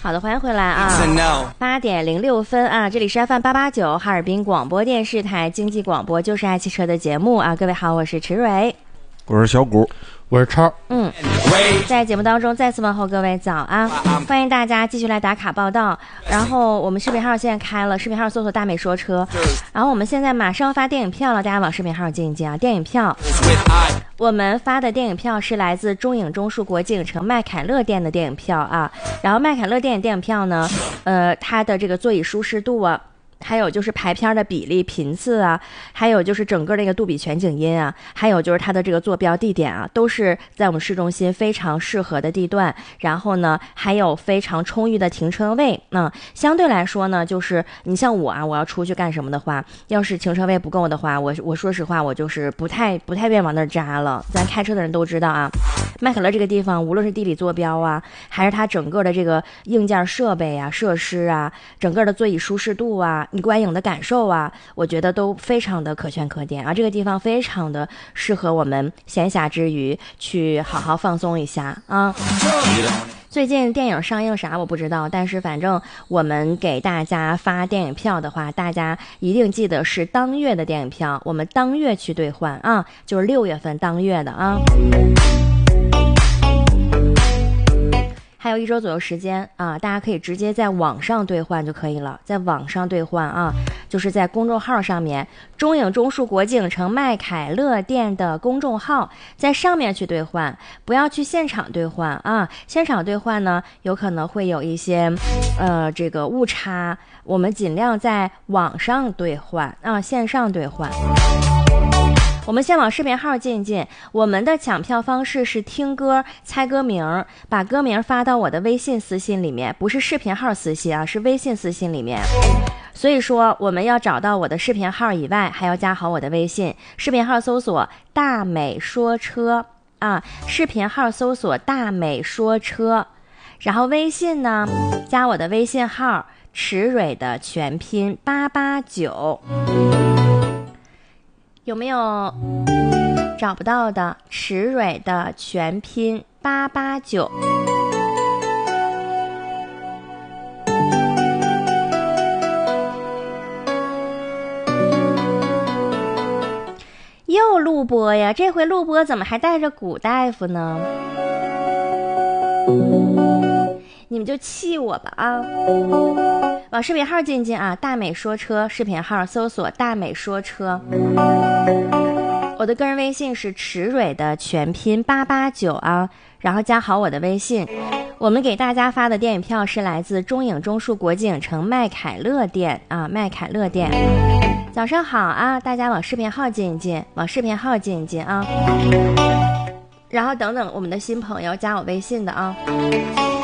好的，欢迎回来啊！8:06啊，这里是 FM889哈尔滨广播电视台经济广播就是爱汽车的节目啊，各位好，我是池蕊， 我是小谷， 我是超。 在节目当中再次问候各位早安，欢迎大家继续来打卡报道。然后我们视频号现在开了，视频号搜索大美说车。然后我们现在马上发电影票了，大家往视频号进一进啊！电影票，我们发的电影票是来自中影中数国际影城麦凯乐店的电影票啊。然后麦凯乐店电影票呢，它的这个座椅舒适度啊。还有就是排片的比例频次啊，还有就是整个这个杜比全景音啊，还有就是它的这个坐标地点啊，都是在我们市中心非常适合的地段。然后呢，还有非常充裕的停车位。相对来说呢，就是你像我啊，我要出去干什么的话，要是停车位不够的话，我说实话，我就是不太愿意往那儿扎了。咱开车的人都知道啊，麦可乐这个地方，无论是地理坐标啊，还是它整个的这个硬件设备啊、设施啊，整个的座椅舒适度啊，你观影的感受啊，我觉得都非常的可圈可点啊。这个地方非常的适合我们闲暇之余去好好放松一下啊。最近电影上映啥我不知道，但是反正我们给大家发电影票的话，大家一定记得是当月的电影票，我们当月去兑换啊，就是6月份当月的啊。还有1周左右时间啊，大家可以直接在网上兑换就可以了，在网上兑换啊，就是在公众号上面，中影中数国际影城麦凯乐店的公众号，在上面去兑换，不要去现场兑换啊。现场兑换呢，有可能会有一些这个误差，我们尽量在网上兑换啊，线上兑换。我们先往视频号进一进，我们的抢票方式是听歌猜歌名，把歌名发到我的微信私信里面，不是视频号私信啊，是微信私信里面。所以说我们要找到我的视频号以外，还要加好我的微信，视频号搜索大美说车啊，视频号搜索大美说车，然后微信呢加我的微信号池蕊的全拼889。有没有找不到的？池蕊的全拼889。又录播呀，这回录播怎么还带着古大夫呢？你们就气我吧啊！往视频号进进啊，大美说车视频号搜索大美说车。我的个人微信是池蕊的全拼889啊，然后加好我的微信。我们给大家发的电影票是来自中影中数国际影城麦凯乐店啊，麦凯乐店。早上好啊，大家往视频号进一进，往视频号进一进啊。然后等等我们的新朋友加我微信的啊。